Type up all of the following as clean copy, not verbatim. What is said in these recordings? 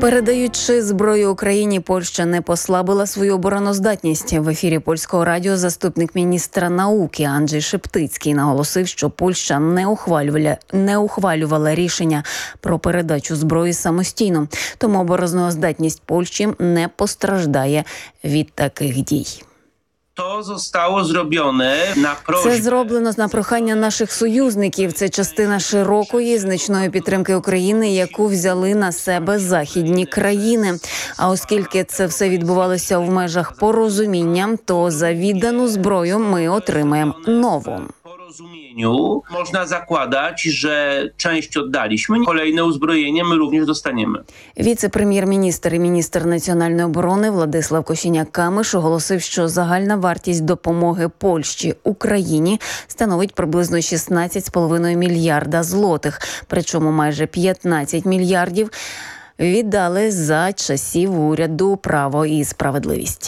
Передаючи зброю Україні, Польща не послабила свою обороноздатність. В ефірі Польського радіо заступник міністра науки Анджей Шептицький наголосив, що Польща не ухвалювала рішення про передачу зброї самостійно. Тому обороноздатність Польщі не постраждає від таких дій. Це зроблено на прохання наших союзників. Це частина широкої, значної підтримки України, яку взяли на себе західні країни. А оскільки це все відбувалося в межах порозуміння, то за віддану зброю ми отримаємо нову. Można zakładać, że część oddaliśmy, kolejne uzbrojenie my również dostaniemy. Віце-прем'єр-міністр і міністр національної оборони Владислав Косіняк-Камиш оголосив, що загальна вартість допомоги Польщі Україні становить приблизно 16,5 мільярда злотих. Причому майже 15 мільярдів віддали за часів уряду «Право і справедливість».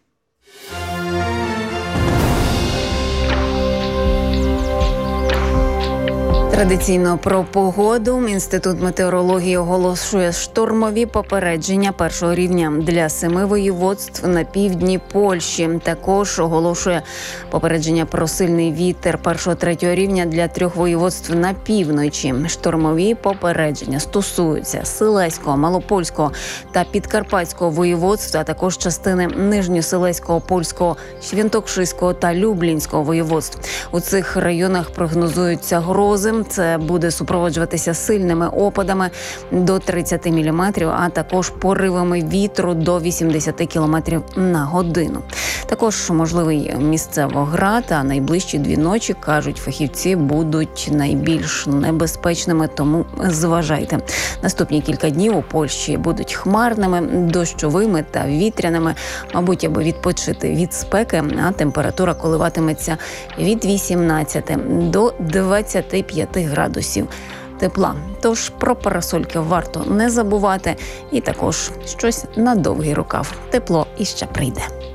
Традиційно про погоду. Інститут метеорології оголошує штормові попередження першого рівня для 7 воєводств на півдні Польщі. Також оголошує попередження про сильний вітер першого-третього рівня для 3 воєводств на півночі. Штормові попередження стосуються Силезького, Малопольського та Підкарпатського воєводств, а також частини Нижньосилезького, Польського, Святошинського та Люблінського воєводств. У цих районах прогнозуються грози. Це буде супроводжуватися сильними опадами до 30 мм, а також поривами вітру до 80 км на годину. Також можливий місцево-град, а найближчі 2 ночі, кажуть фахівці, будуть найбільш небезпечними, тому зважайте. Наступні кілька днів у Польщі будуть хмарними, дощовими та вітряними, мабуть, аби відпочити від спеки, а температура коливатиметься від 18 до 25 градусів тепла. Тож про парасольки варто не забувати і також щось на довгий рукав. Тепло іще прийде.